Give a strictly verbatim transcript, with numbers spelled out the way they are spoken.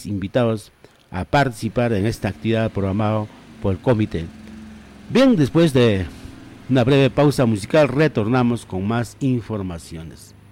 artistas invitados a participar en esta actividad programada por el comité. Bien, después de una breve pausa musical retornamos con más informaciones.